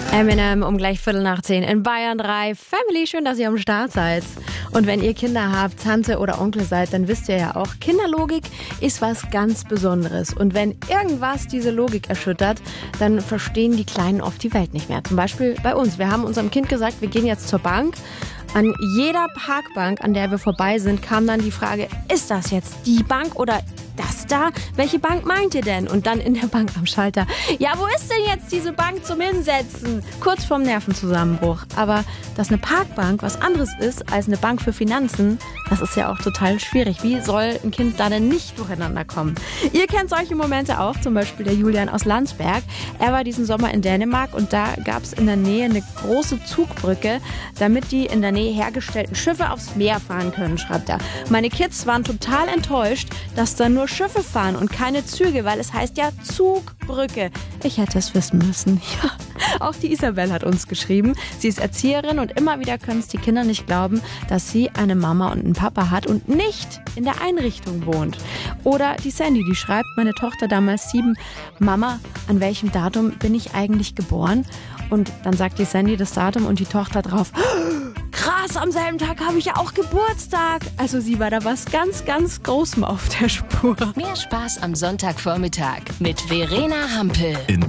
Eminem um gleich 9:15 in Bayern 3. Family, schön, dass ihr am Start seid. Und wenn ihr Kinder habt, Tante oder Onkel seid, dann wisst ihr ja auch, Kinderlogik ist was ganz Besonderes. Und wenn irgendwas diese Logik erschüttert, dann verstehen die Kleinen oft die Welt nicht mehr. Zum Beispiel bei uns. Wir haben unserem Kind gesagt, wir gehen jetzt zur Bank. An jeder Parkbank, an der wir vorbei sind, kam dann die Frage, ist das jetzt die Bank oder das da? Welche Bank meint ihr denn? Und dann in der Bank am Schalter. Ja, wo ist denn jetzt diese Bank zum Hinsetzen? Kurz vorm Nervenzusammenbruch. Aber dass eine Parkbank was anderes ist als eine Bank für Finanzen, das ist ja auch total schwierig. Wie soll ein Kind da denn nicht durcheinander kommen? Ihr kennt solche Momente auch, zum Beispiel der Julian aus Landsberg. Er war diesen Sommer in Dänemark und da gab es in der Nähe eine große Zugbrücke, damit die in der Nähe hergestellten Schiffe aufs Meer fahren können, schreibt er. Meine Kids waren total enttäuscht, dass da nur Schiffe fahren und keine Züge, weil es heißt ja Zugbrücke. Ich hätte es wissen müssen. Ja, auch die Isabel hat uns geschrieben. Sie ist Erzieherin und immer wieder können es die Kinder nicht glauben, dass sie eine Mama und einen Papa hat und nicht in der Einrichtung wohnt. Oder die Sandy, die schreibt, meine Tochter damals 7, Mama, an welchem Datum bin ich eigentlich geboren? Und dann sagt die Sandy das Datum und die Tochter drauf, krass, am selben Tag habe ich ja auch Geburtstag. Also sie war da was ganz, ganz Großem auf der Spur. Mehr Spaß am Sonntagvormittag mit Verena Hampel.